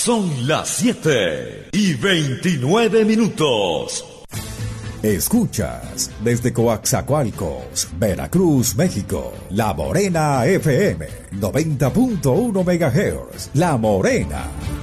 Son las 7:29. Escuchas desde Coaxacualcos, Veracruz, México, La Morena FM, 90.1 MHz. La Morena.